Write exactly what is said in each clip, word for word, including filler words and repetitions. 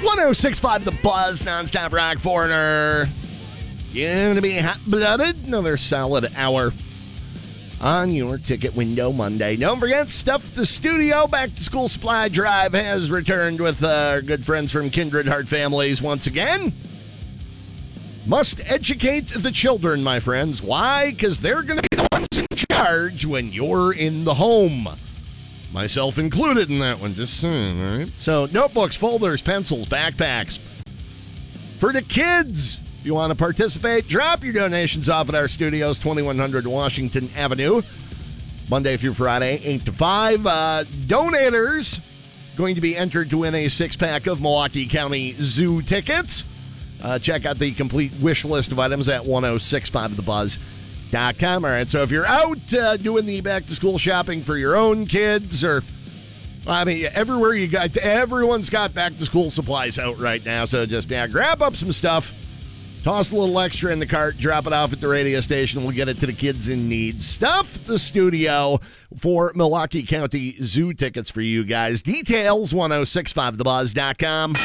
one oh six point five The Buzz, nonstop rock foreigner. Gonna be hot-blooded. Another solid hour on your ticket window Monday. Don't forget, Stuff the Studio Back to School Supply Drive has returned with our good friends from Kindred Heart Families once again. Must educate the children, my friends. Why? Because they're going to be the ones in charge when you're in the home. Myself included in that one, just saying, all right? So, notebooks, folders, pencils, backpacks. For the kids, if you want to participate, drop your donations off at our studios, twenty-one hundred Washington Avenue, Monday through Friday, eight to five. Uh, donators going to be entered to win a six-pack of Milwaukee County Zoo tickets. Uh, check out the complete wish list of items at ten sixty-five the buzz dot com. All right, so if you're out uh, doing the back-to-school shopping for your own kids, or, I mean, everywhere you got, everyone's got back-to-school supplies out right now, so just, yeah, grab up some stuff, toss a little extra in the cart, drop it off at the radio station, we'll get it to the kids in need. Stuff the Studio for Milwaukee County Zoo tickets for you guys. Details, ten sixty-five the buzz dot com.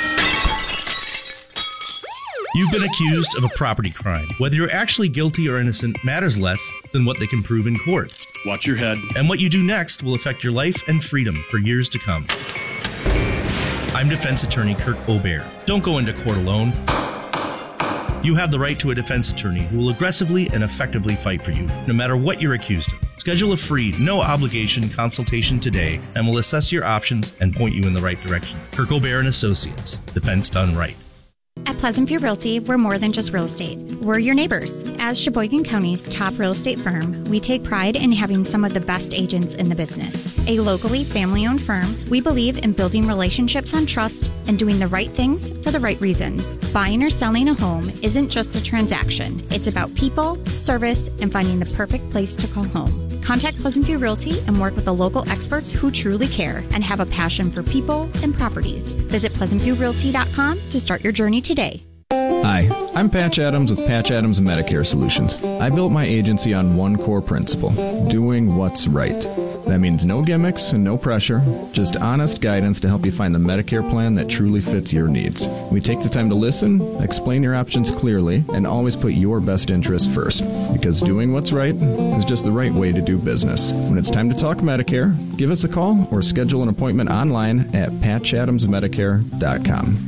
You've been accused of a property crime. Whether you're actually guilty or innocent matters less than what they can prove in court. Watch your head. And what you do next will affect your life and freedom for years to come. I'm defense attorney Kirk Obear. Don't go into court alone. You have the right to a defense attorney who will aggressively and effectively fight for you, no matter what you're accused of. Schedule a free, no-obligation consultation today, and we'll assess your options and point you in the right direction. Kirk Obear and Associates. Defense done right. At Pleasant View Realty, we're more than just real estate. We're your neighbors. As Sheboygan County's top real estate firm, we take pride in having some of the best agents in the business. A locally family-owned firm, we believe in building relationships on trust and doing the right things for the right reasons. Buying or selling a home isn't just a transaction. It's about people, service, and finding the perfect place to call home. Contact Pleasant View Realty and work with the local experts who truly care and have a passion for people and properties. Visit pleasant view realty dot com to start your journey today. Hi, I'm Patch Adams with Patch Adams Medicare Solutions. I built my agency on one core principle, doing what's right. That means no gimmicks and no pressure, just honest guidance to help you find the Medicare plan that truly fits your needs. We take the time to listen, explain your options clearly, and always put your best interest first. Because doing what's right is just the right way to do business. When it's time to talk Medicare, give us a call or schedule an appointment online at patch adams medicare dot com.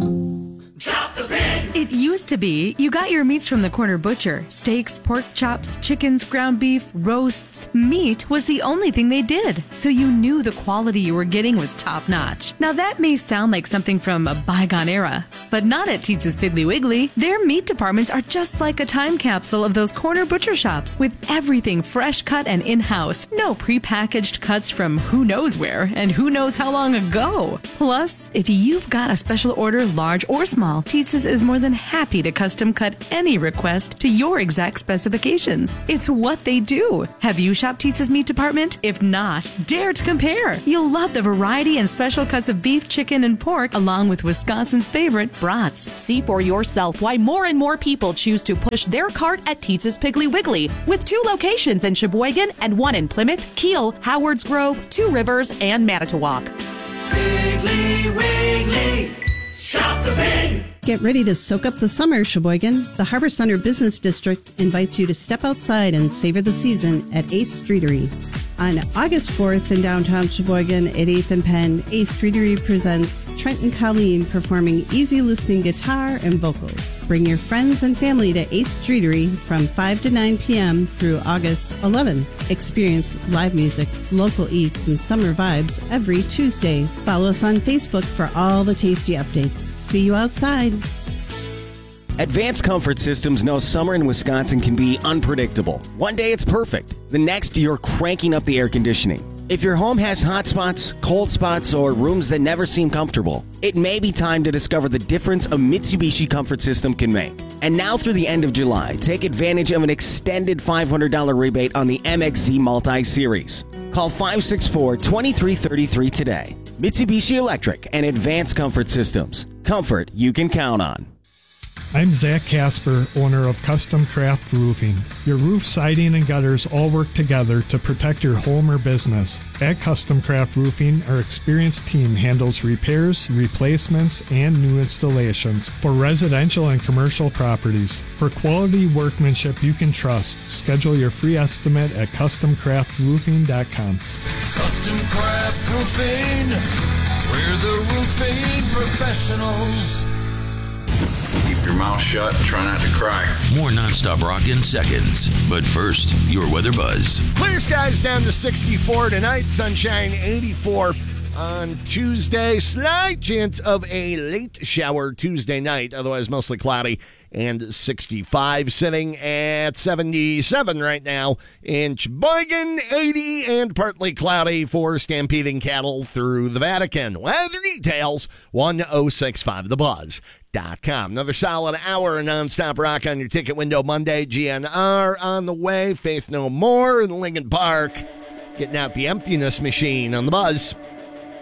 It used to be you got your meats from the corner butcher. Steaks, pork chops, chickens, ground beef, roasts. Meat was the only thing they did, so you knew the quality you were getting was top-notch. Now that may sound like something from a bygone era, but not at Teetz's Piggly Wiggly. Their meat departments are just like a time capsule of those corner butcher shops, with everything fresh cut and in-house. No prepackaged cuts from who knows where and who knows how long ago. Plus, if you've got a special order, large or small, Teetz's is more than happy to custom cut any request to your exact specifications. It's what they do. Have you shopped Teetz's meat department? If not, dare to compare. You'll love the variety and special cuts of beef, chicken, and pork, along with Wisconsin's favorite brats. See for yourself why more and more people choose to push their cart at Teetz's Piggly Wiggly, with two locations in Sheboygan and one in Plymouth, Kiel, Howards Grove, Two Rivers, and Manitowoc. Piggly Wiggly, shop the pig. Get ready to soak up the summer, Sheboygan. The Harbor Center Business District invites you to step outside and savor the season at Ace Streetery. On August fourth in downtown Sheboygan at eighth and Penn, Ace Streetery presents Trent and Colleen performing easy listening guitar and vocals. Bring your friends and family to Ace Streetery from five to nine p.m. through August eleventh. Experience live music, local eats, and summer vibes every Tuesday. Follow us on Facebook for all the tasty updates. See you outside. Advanced Comfort Systems knows summer in Wisconsin can be unpredictable. One day it's perfect. The next, you're cranking up the air conditioning. If your home has hot spots, cold spots, or rooms that never seem comfortable, it may be time to discover the difference a Mitsubishi Comfort System can make. And now through the end of July, take advantage of an extended five hundred dollars rebate on the M X Z Multi-Series. Call five six four, two three three three today. Mitsubishi Electric and Advanced Comfort Systems. Comfort you can count on. I'm Zach Casper, owner of Custom Craft Roofing. Your roof, siding, and gutters all work together to protect your home or business. At Custom Craft Roofing, our experienced team handles repairs, replacements, and new installations for residential and commercial properties. For quality workmanship you can trust, schedule your free estimate at custom craft roofing dot com. Custom Craft Roofing, we're the roofing professionals. Keep your mouth shut and try not to cry. More nonstop rock in seconds. But first, your weather buzz. Clear skies down to sixty-four tonight. Sunshine eighty-four on Tuesday. Slight chance of a late shower Tuesday night. Otherwise, mostly cloudy. And sixty-five, sitting at seventy-seven right now in Sheboygan, eighty and partly cloudy for stampeding cattle through the Vatican. Weather details, one oh six point five The Buzz. Dot com. Another solid hour of nonstop rock on your ticket window Monday. G N R on the way. Faith No More in Lincoln Park. Getting out the emptiness machine on the Buzz.